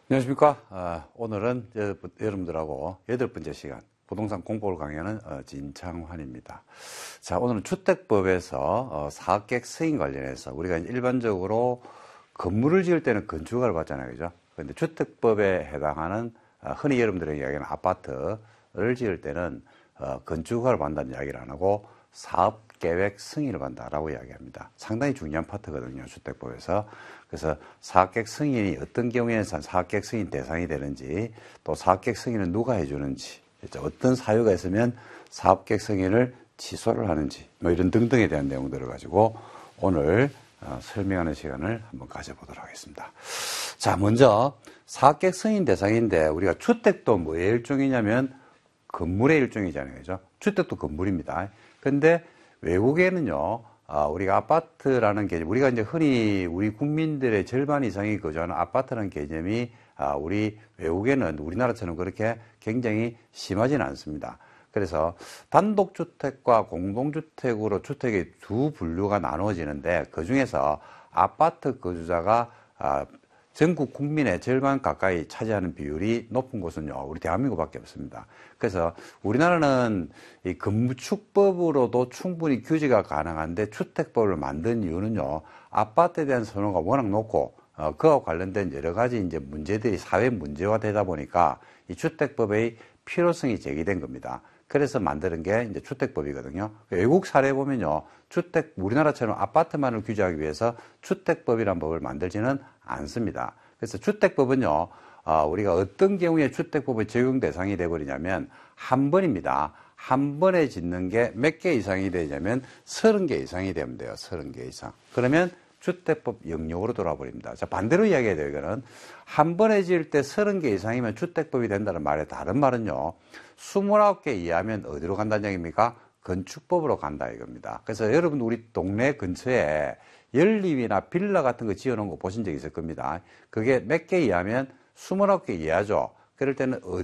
안녕하십니까. 오늘은 여러분들하고 8번째 시간 부동산 공부를 강의하는 진창환입니다. 자, 오늘은 주택법에서 사업계획 승인 관련해서 우리가 일반적으로 건물을 지을 때는 건축허가를 받잖아요. 그죠? 그런데 주택법에 해당하는 흔히 여러분들이 이야기하는 아파트를 지을 때는 건축허가를 받는다는 이야기를 안 하고 사업계획 승인을 받는다라고 이야기합니다. 상당히 중요한 파트거든요. 주택법에서. 그래서 사업계획 승인이 어떤 경우에는 사업계획 승인 대상이 되는지, 또 사업계획 승인은 누가 해주는지, 어떤 사유가 있으면 사업계획 승인을 취소를 하는지, 뭐 이런 등등에 대한 내용들을 가지고 오늘 설명하는 시간을 한번 가져보도록 하겠습니다. 자, 먼저 사업계획 승인 대상인데 우리가 주택도 뭐의 일종이냐면 건물의 일종이잖아요. 그죠? 주택도 건물입니다. 근데 외국에는요, 우리가 아파트라는 개념, 우리가 이제 흔히 우리 국민들의 절반 이상이 거주하는 아파트라는 개념이 우리 외국에는 우리나라처럼 그렇게 굉장히 심하지는 않습니다. 그래서 단독주택과 공동주택으로 주택의 두 분류가 나누어지는데 그 중에서 아파트 거주자가 전국 국민의 절반 가까이 차지하는 비율이 높은 곳은요, 우리 대한민국밖에 없습니다. 그래서 우리나라는 이 건축법으로도 충분히 규제가 가능한데 주택법을 만든 이유는요, 아파트에 대한 선호가 워낙 높고, 그와 관련된 여러 가지 이제 문제들이 사회 문제화 되다 보니까 이 주택법의 필요성이 제기된 겁니다. 그래서 만드는 게 이제 주택법이거든요. 외국 사례 보면요, 우리나라처럼 아파트만을 규제하기 위해서 주택법이라는 법을 만들지는 않습니다. 그래서 주택법은요, 우리가 어떤 경우에 주택법의 적용 대상이 되어버리냐면 한 번입니다. 한 번에 짓는 게 몇 개 이상이 되냐면 30개 이상이 되면 돼요. 30개 이상. 그러면 주택법 영역으로 돌아버립니다. 자, 반대로 이야기해야 돼요. 이거는 한 번에 지을 때 30개 이상이면 주택법이 된다는 말의 다른 말은요, 29개 이하면 어디로 간다는 얘기입니까? 건축법으로 간다 이겁니다. 그래서 여러분 우리 동네 근처에 연립이나 빌라 같은 거 지어놓은 거 보신 적 있을 겁니다. 그게 몇 개 이하면 29개 이하죠. 그럴 때는